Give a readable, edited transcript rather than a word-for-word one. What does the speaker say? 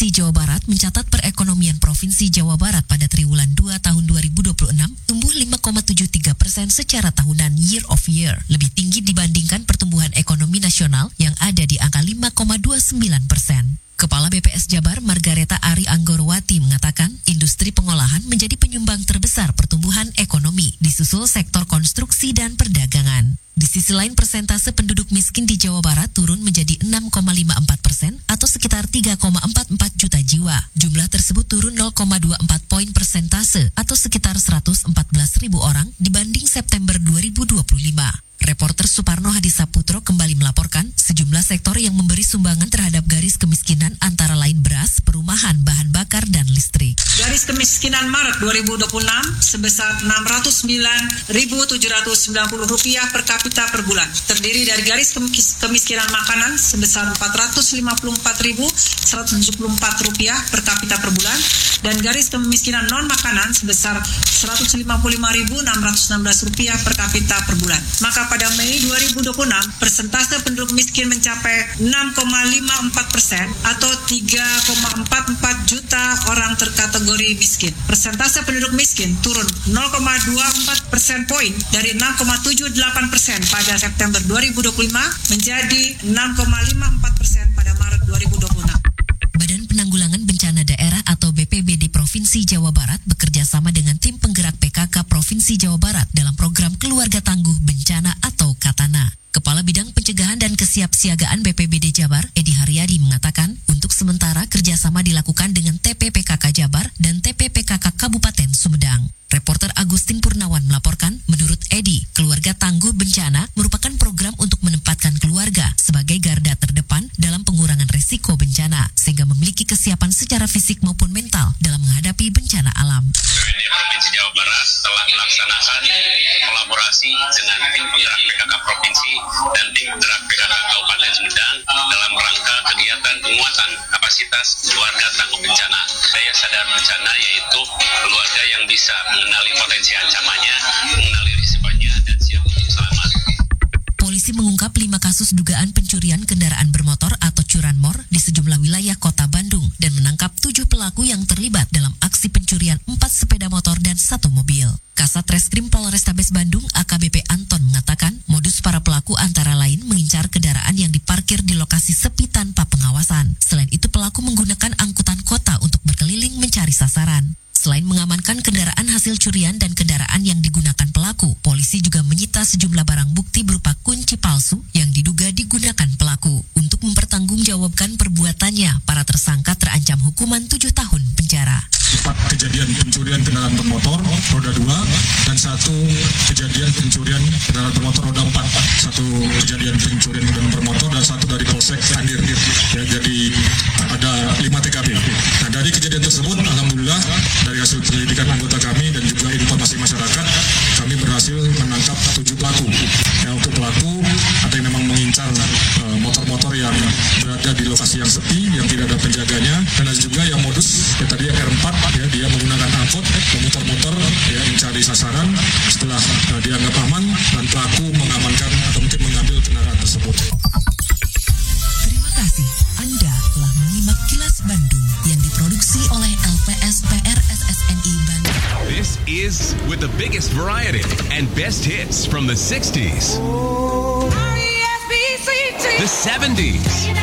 Provinsi Jawa Barat mencatat perekonomian Provinsi Jawa Barat pada triwulan 2 tahun 2026 tumbuh 5,73% secara tahunan year of year, lebih tinggi dibandingkan pertumbuhan ekonomi nasional yang ada di angka 5,29%. Kepala BPS Jabar Margareta Ari Anggorwati mengatakan industri pengolahan menjadi penyumbang terbesar pertumbuhan ekonomi, disusul sektor konstruksi dan perdagangan. Di sisi lain, persentase penduduk miskin di Jawa Barat turun menjadi 6,54% atau sekitar 3,44 juta jiwa. Jumlah tersebut turun 0,24 poin persentase atau sekitar 114.000 orang dibanding September 2025. Reporter Suparno Hadisaputro kembali melaporkan sejumlah sektor yang memberi sumbangan terhadap garis kemiskinan antara lain beras, perumahan, bahan bakar, dan listrik. Garis kemiskinan Maret 2026 sebesar Rp609.790 per kapita per bulan. Terdiri dari garis kemiskinan makanan sebesar Rp454.174 per kapita per bulan dan garis kemiskinan non-makanan sebesar Rp155.616 per kapita per bulan. Maka pada Mei 2026, persentase penduduk miskin mencapai 6,54% atau 3,44 juta orang terkategori miskin. Persentase penduduk miskin turun 0,24 persen poin dari 6,78% pada September 2025 menjadi 6,54% pada Maret 2026. Badan Penanggulangan Bencana Daerah atau BPBD Provinsi Jawa Barat bekerja sama dengan tim penggerak PKK Provinsi Jawa Barat dalam program Keluarga Tangguh Bencana atau Katana. Kepala Bidang Pencegahan dan Kesiapsiagaan BPBD Jabar, Edi Haryadi mengatakan, untuk sementara kerjasama dilakukan dengan TPPKK Jabar dan TPPKK Kabupaten Sumedang. Reporter Agustin Purnawan melaporkan, menurut Edi, Keluarga Tangguh Bencana merupakan program untuk menempatkan keluarga sebagai garda terdepan dalam pengurangan resiko bencana, sehingga memiliki kesiapan secara fisik maupun mental dalam menghadapi bencana alam. BPBD Provinsi Jawa Barat telah melaksanakan kolaborasi dengan tim penggerak PKK Provinsi dan tim penggerak PKK Kabupaten Sumedang dalam rangka kegiatan penguatan kapasitas keluarga tangguh bencana. Daya sadar bencana yaitu keluarga yang bisa mengenali potensi ancamannya, mengenali risikonya, dan siap untuk selamat. Polisi mengungkap 5 kasus dugaan pencurian kendaraan bermotor atau curanmor di sejumlah wilayah kota Bandung dan menangkap 7 pelaku yang terlibat dalam aksi pencurian 4 sepeda motor dan 1 mobil. Kasat Reskrim Polrestabes Bandung AKBP Anton mengatakan modus para pelaku antara lain mengincar kendaraan yang diparkir di lokasi sepi tanpa pengawasan. Selain itu pelaku menggunakan angkutan kota untuk berkeliling mencari sasaran. Selain mengamankan kendaraan hasil curian dan kendaraan yang digunakan pelaku, polisi juga menyita sejumlah barang bukti berupa kunci palsu yang diduga digunakan pelaku. Untuk mempertanggungjawabkan perbuatannya, para tersangka terancam hukuman 7 tahun penjara. 4 kejadian pencurian kendaraan bermotor roda 2 dan 1 kejadian pencurian kendaraan bermotor roda 4. 1 kejadian pencurian kendaraan bermotor dan 1 dari Polsek Andir. Ya, jadi ada 5 TKP. Nah, dari kejadian tersebut alhamdulillah dari hasil penyelidikan anggota kami dan juga informasi masyarakat, kami berhasil menangkap 7 pelaku. Ya, untuk pelaku ada yang memang mengincar motor-motor yang berada di lokasi yang sepi, yang tidak ada penjaganya, dan ada juga yang modus ya tadi R4 ya, dia menggunakan angkot memutar-mutar ya mencari sasaran. Setelah dianggap aman dan pelaku mengamankan atau mungkin mengambil kendaraan tersebut. Terima kasih Anda telah menyimak Kilas Bandung yang diproduksi oleh LPSPR SSNI Bandung. This is with the biggest variety and best hits from the 60s, the 70s,